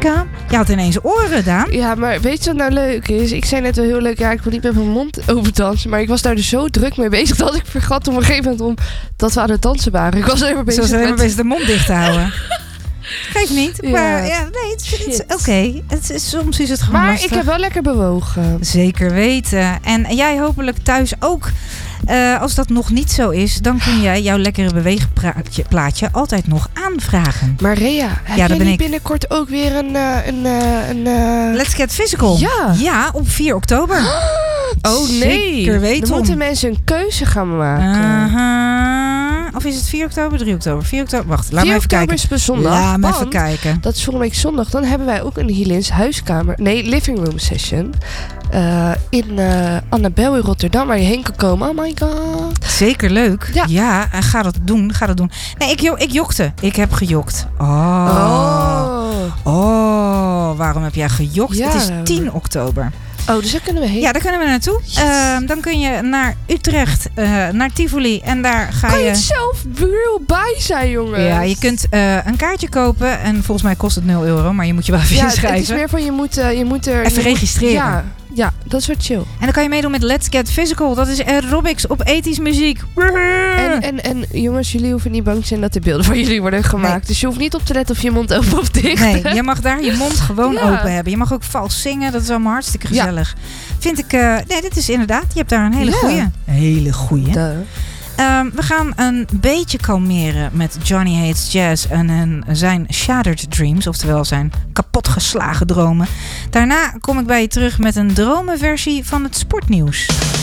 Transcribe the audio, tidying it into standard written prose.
Siska. Je had ineens oren, Daan. Ja, maar weet je wat nou leuk is? Ik zei net wel heel leuk, ja, ik wil niet met mijn mond over dansen. Maar ik was daar dus zo druk mee bezig dat ik vergat op een gegeven moment dat we aan het dansen waren. Ik was helemaal bezig bezig de mond dicht te houden. Geeft niet. Ja. Maar ja, nee, het is oké. Soms is het gewoon Maar lastig. ik heb wel lekker bewogen. Zeker weten. En jij hopelijk thuis ook. Als dat nog niet zo is, dan kun jij jouw lekkere beweegplaatje altijd nog aanvragen. Maar Rea, heb jij ben niet ik. binnenkort ook weer een Let's Get Physical. Ja. Ja, op 4 oktober. Oh nee. Zeker weten. Dan moeten mensen een keuze gaan maken. Of is het 4 oktober, 3 oktober? 4 oktober. Wacht, laat 4 me even oktober kijken. is zondag. Laat me even want kijken. dat is volgende week zondag. Dan hebben wij ook een Helins huiskamer. Nee, living room session. In Annabel in Rotterdam, waar je heen kan komen. Oh my god. Zeker leuk. Ja, en ga dat doen. Nee, ik jokte. Ik heb gejokt. Oh, waarom heb jij gejokt? Ja. Het is 10 oktober. Oh, dus daar kunnen we heen. Ja, daar kunnen we naartoe. Yes. Dan kun je naar Utrecht, naar Tivoli. En daar ga kan je zelf real bij zijn, jongens. Ja, je kunt een kaartje kopen. En volgens mij kost het €0. Maar je moet je wel even inschrijven. Het is meer van je moet er... Even registreren. Ja, dat is wat chill. En dan kan je meedoen met Let's Get Physical. Dat is aerobics op ethisch muziek. En jongens, jullie hoeven niet bang te zijn dat er beelden van jullie worden gemaakt. Nee. Dus je hoeft niet op te letten of je mond open of dicht. Nee, je mag daar je mond gewoon open hebben. Je mag ook vals zingen. Dat is allemaal hartstikke gezellig. Ja. Vind ik... nee, dit is inderdaad... Je hebt daar een hele goeie. We gaan een beetje kalmeren met Johnny Hates Jazz en zijn Shattered Dreams, oftewel zijn kapotgeslagen dromen. Daarna kom ik bij je terug met een dromenversie van het sportnieuws.